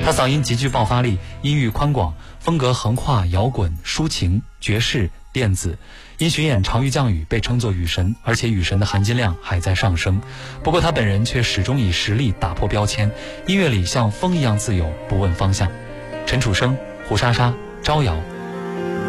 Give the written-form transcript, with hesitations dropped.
他嗓音极具爆发力，音域宽广，风格横跨摇滚、抒情、爵士、电子。因巡演常遇降雨，被称作雨神，而且雨神的含金量还在上升。不过他本人却始终以实力打破标签，音乐里像风一样自由，不问方向。陈楚生、胡莎莎、招摇